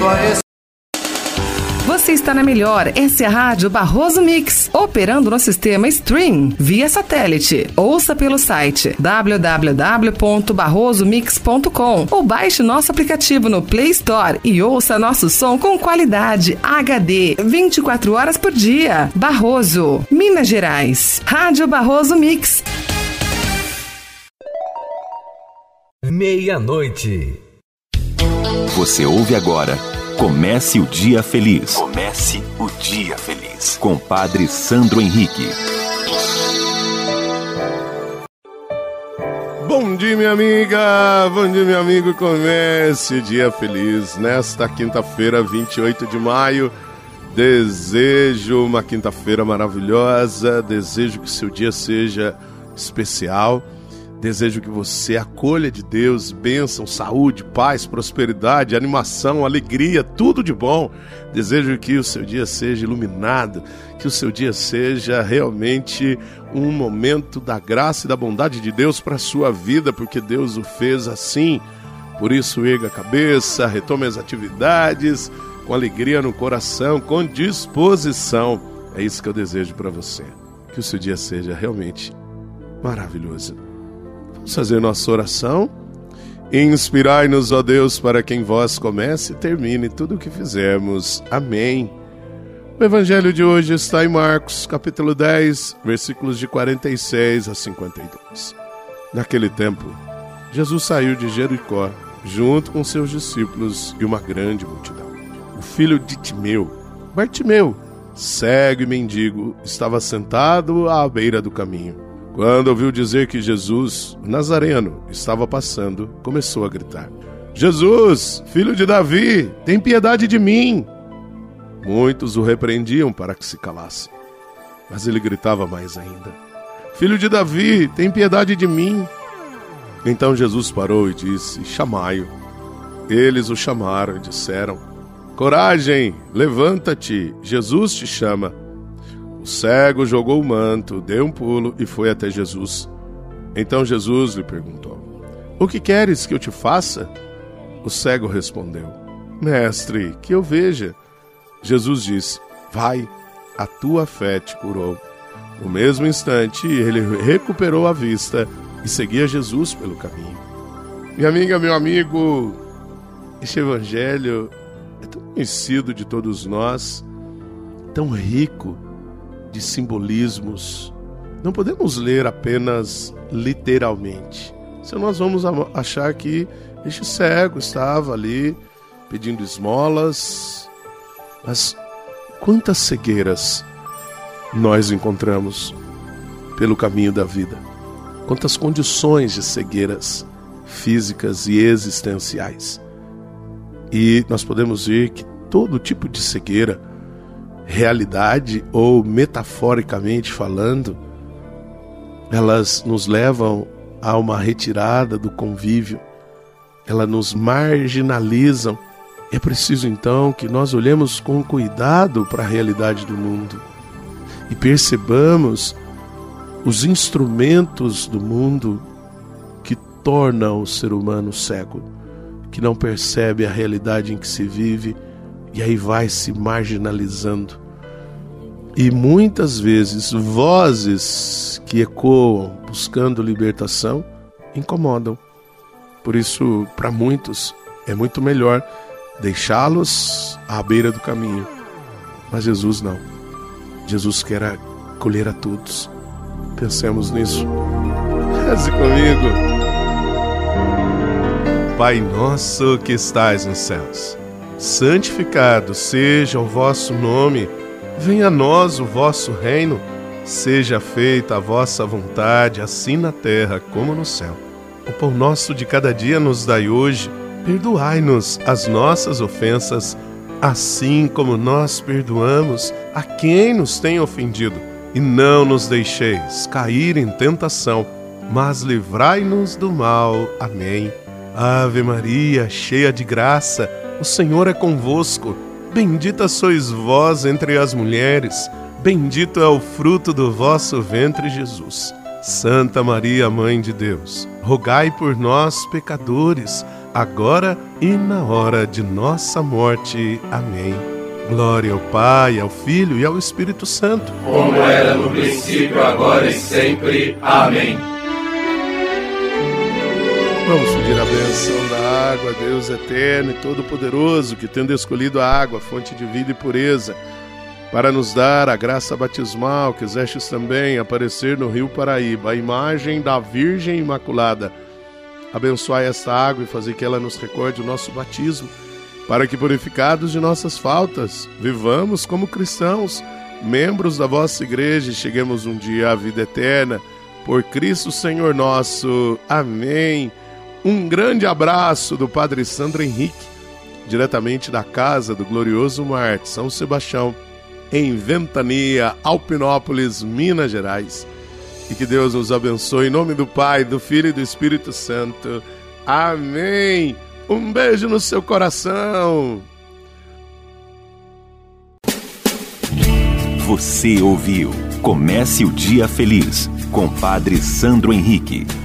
Você está na melhor, essa é a Rádio Barroso Mix, operando no sistema Stream, via satélite. Ouça pelo site www.barrosomix.com ou baixe nosso aplicativo no Play Store e ouça nosso som com qualidade HD, 24 horas por dia. Barroso, Minas Gerais. Rádio Barroso Mix. Meia-noite. Você ouve agora Comece o Dia Feliz. Comece o Dia Feliz. Com Padre Sandro Henrique. Bom dia, minha amiga. Bom dia, meu amigo. Comece o Dia Feliz. Nesta quinta-feira, 28 de maio. Desejo uma quinta-feira maravilhosa. Desejo que seu dia seja especial. Desejo que você acolha de Deus bênção, saúde, paz, prosperidade, animação, alegria, tudo de bom. Desejo que o seu dia seja iluminado, que o seu dia seja realmente um momento da graça e da bondade de Deus para a sua vida, porque Deus o fez assim. Por isso, erga a cabeça, retome as atividades, com alegria no coração, com disposição. É isso que eu desejo para você, que o seu dia seja realmente maravilhoso. Vamos fazer nossa oração. Inspirai-nos, ó Deus, para que em vós comece e termine tudo o que fizermos. Amém. O evangelho de hoje está em Marcos, capítulo 10, versículos de 46 a 52. Naquele tempo, Jesus saiu de Jericó, junto com seus discípulos e uma grande multidão. O filho de Timeu, Bartimeu, cego e mendigo, estava sentado à beira do caminho. Quando ouviu dizer que Jesus, o Nazareno, estava passando, começou a gritar: Jesus, filho de Davi, tem piedade de mim! Muitos o repreendiam para que se calasse, mas ele gritava mais ainda: Filho de Davi, tem piedade de mim! Então Jesus parou e disse: Chamai-o. Eles o chamaram e disseram: Coragem, levanta-te, Jesus te chama. O cego jogou o manto, deu um pulo e foi até Jesus. Então Jesus lhe perguntou: O que queres que eu te faça? O cego respondeu: Mestre, que eu veja. Jesus disse: Vai, a tua fé te curou. No mesmo instante, ele recuperou a vista e seguia Jesus pelo caminho. Minha amiga, meu amigo, este evangelho é tão conhecido de todos nós, tão rico de simbolismos. Não podemos ler apenas literalmente. Senão nós vamos achar que este cego estava ali pedindo esmolas. Mas quantas cegueiras nós encontramos pelo caminho da vida? Quantas condições de cegueiras físicas e existenciais. E nós podemos ver que todo tipo de cegueira, realidade ou metaforicamente falando, elas nos levam a uma retirada do convívio, elas nos marginalizam. É preciso então que nós olhemos com cuidado para a realidade do mundo e percebamos os instrumentos do mundo que tornam o ser humano cego, que não percebe a realidade em que se vive e aí vai se marginalizando. E muitas vezes vozes que ecoam buscando libertação incomodam. Por isso, para muitos, é muito melhor deixá-los à beira do caminho. Mas Jesus não. Jesus quer acolher a todos. Pensemos nisso. Reze comigo. Pai nosso que estais nos céus, santificado seja o vosso nome. Venha a nós o vosso reino. Seja feita a vossa vontade, assim na terra como no céu. O pão nosso de cada dia nos dai hoje. Perdoai-nos as nossas ofensas, assim como nós perdoamos a quem nos tem ofendido. E não nos deixeis cair em tentação, mas livrai-nos do mal. Amém. Ave Maria, cheia de graça, o Senhor é convosco. Bendita sois vós entre as mulheres, bendito é o fruto do vosso ventre, Jesus. Santa Maria, Mãe de Deus, rogai por nós, pecadores, agora e na hora de nossa morte. Amém. Glória ao Pai, ao Filho e ao Espírito Santo, como era no princípio, agora e sempre. Amém. Vamos pedir a bênção da água, Deus eterno e todo-poderoso, que tendo escolhido a água, fonte de vida e pureza, para nos dar a graça batismal, quisestes também aparecer no Rio Paraíba, a imagem da Virgem Imaculada. Abençoai esta água e fazei que ela nos recorde o nosso batismo, para que, purificados de nossas faltas, vivamos como cristãos, membros da vossa igreja, e cheguemos um dia à vida eterna. Por Cristo Senhor nosso. Amém. Um grande abraço do Padre Sandro Henrique, diretamente da casa do glorioso Marte São Sebastião, em Ventania, Alpinópolis, Minas Gerais. E que Deus nos abençoe em nome do Pai, do Filho e do Espírito Santo. Amém. Um beijo no seu coração. Você ouviu Comece o Dia Feliz, com Padre Sandro Henrique.